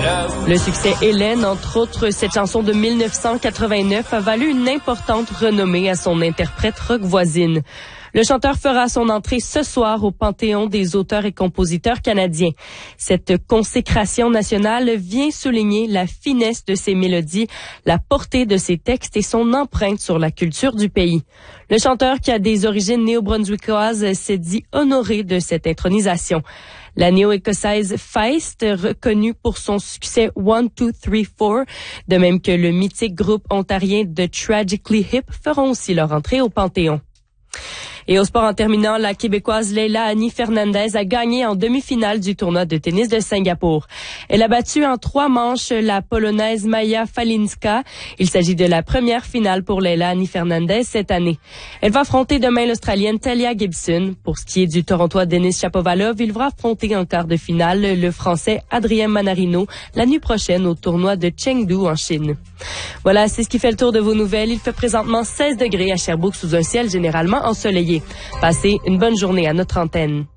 Le succès Hélène, entre autres, cette chanson de 1989 a valu une importante renommée à son interprète rock voisine. Le chanteur fera son entrée ce soir au Panthéon des auteurs et compositeurs canadiens. Cette consécration nationale vient souligner la finesse de ses mélodies, la portée de ses textes et son empreinte sur la culture du pays. Le chanteur, qui a des origines néo-brunswickoises, s'est dit honoré de cette intronisation. La néo-écossaise Feist, reconnue pour son succès 1, 2, 3, 4, de même que le mythique groupe ontarien The Tragically Hip, feront aussi leur entrée au Panthéon. Et au sport, en terminant, la Québécoise Leila Annie Fernandez a gagné en demi-finale du tournoi de tennis de Singapour. Elle a battu en 3 manches la Polonaise Maja Falinska. Il s'agit de la première finale pour Leila Annie Fernandez cette année. Elle va affronter demain l'Australienne Talia Gibson. Pour ce qui est du Torontois Denis Shapovalov, il va affronter en quart de finale le Français Adrien Manarino la nuit prochaine au tournoi de Chengdu en Chine. Voilà, c'est ce qui fait le tour de vos nouvelles. Il fait présentement 16 degrés à Sherbrooke sous un ciel généralement ensoleillé. Passez une bonne journée à notre antenne.